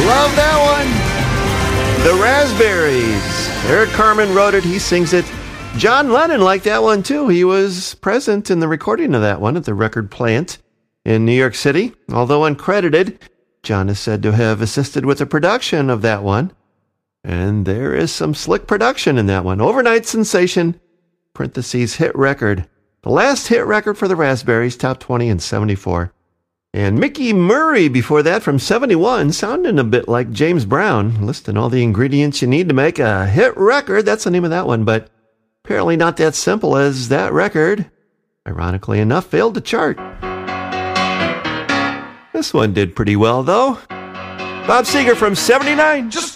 Love that one. The Raspberries. Eric Carmen wrote it. He sings it. John Lennon liked that one too. He was present in the recording of that one at the record plant in New York City. Although uncredited, John is said to have assisted with the production of that one. And there is some slick production in that one. Overnight sensation, parentheses, hit record. The last hit record for the Raspberries, top 20 in 74. And Mickey Murray before that from 71, sounding a bit like James Brown, listing all the ingredients you need to make a hit record. That's the name of that one, but apparently not that simple, as that record, ironically enough, failed to chart. This one did pretty well, though. Bob Seger from 79. Just